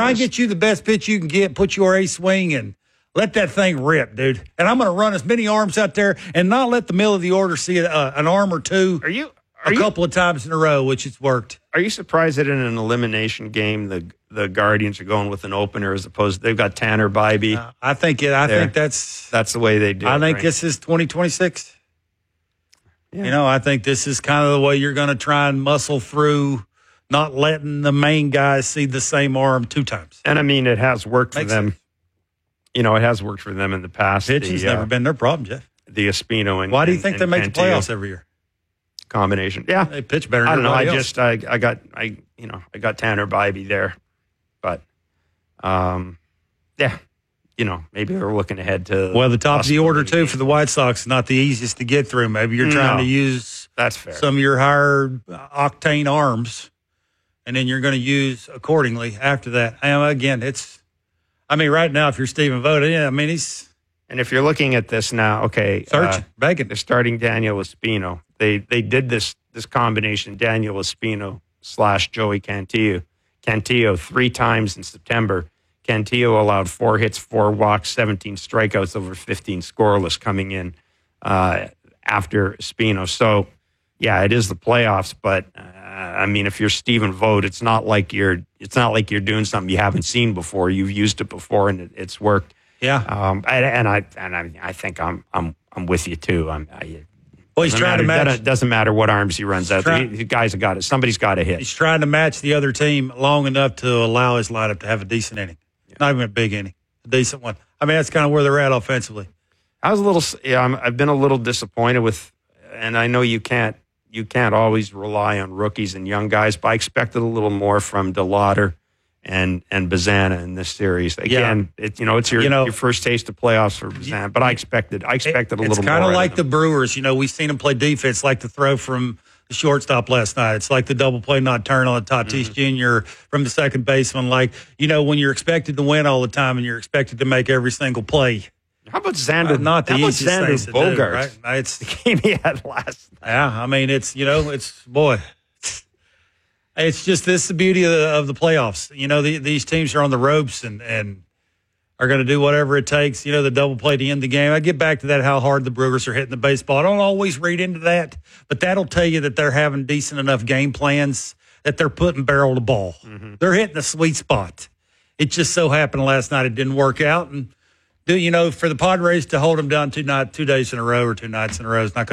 Try and get you the best pitch you can get, put your ace swing, and let that thing rip, dude. And I'm going to run as many arms out there and not let the middle of the order see an arm or two a couple of times in a row, which has worked. Are you surprised that in an elimination game the Guardians are going with an opener as opposed to they've got Tanner Bybee? I think that's the way they do it. I think this is 2026. Yeah. I think this is kind of the way you're going to try and muscle through not letting the main guys see the same arm 2 times. And, I mean, it has worked for them. It has worked for them in the past. Pitching's never been their problem, Jeff. The Espino and why do you think they make Cantillo the playoffs every year? Combination. Yeah. They pitch better than I don't know. everybody else. I got Tanner Bybee there. But, maybe they're looking ahead to. Well, the top of the order, too, for the White Sox is not the easiest to get through. Maybe you're trying to use that's fair. Some of your higher octane arms, and then you're going to use accordingly after that. And again, right now, if you're Stephen Vogt, he's. And if you're looking at this now, okay. Searching, begging. They're starting Daniel Espino. They did this combination, Daniel Espino / Joey Cantillo. Cantillo 3 times in September. Cantillo allowed 4 hits, 4 walks, 17 strikeouts, over 15 scoreless coming in after Espino. So, yeah, it is the playoffs, but if you're Stephen Vogt, it's not like you're doing something you haven't seen before. You've used it before, and it's worked. Yeah. I think I'm with you too. He's trying to match. It doesn't matter what arms he runs out. The guys have got it. Somebody's got to hit. He's trying to match the other team long enough to allow his lineup to have a decent inning. Yeah. Not even a big inning, a decent one. That's kind of where they're at offensively. I've been a little disappointed with, and I know you can't always rely on rookies and young guys, but I expected a little more from DeLauder and Bazana in this series. Again, it's your first taste of playoffs for Bazana, but I expected a little more. It's kind of like the Brewers. We've seen them play defense, like the throw from the shortstop last night. It's like the double play not turn on Tatis Jr. from the second baseman. Like, when you're expected to win all the time and you're expected to make every single play. How about Xander? Not the easiest things to do, right? It's the game he had last night. Yeah, it's just this is the beauty of the playoffs. These teams are on the ropes and are going to do whatever it takes. The double play to end the game. I get back to that, how hard the Brewers are hitting the baseball. I don't always read into that, but that'll tell you that they're having decent enough game plans that they're putting barrel to ball. Mm-hmm. They're hitting the sweet spot. It just so happened last night it didn't work out. And, for the Padres to hold them down 2 days in a row or 2 nights in a row is not going to